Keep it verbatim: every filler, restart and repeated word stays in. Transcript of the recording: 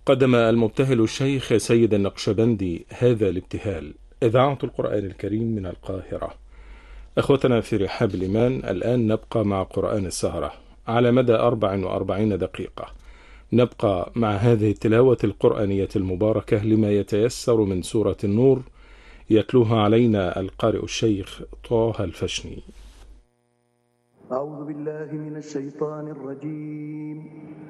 قدم المبتهل الشيخ سيد النقشبندي هذا الابتهال. إذاعة القرآن الكريم من القاهرة. أخوتنا في رحاب الإيمان، الآن نبقى مع قرآن السهرة على مدى أربع وأربعين دقيقة. نبقى مع هذه التلاوة القرآنية المباركة لما يتيسر من سورة النور، يتلوها علينا القارئ الشيخ طه الفشني. أعوذ بالله من الشيطان الرجيم.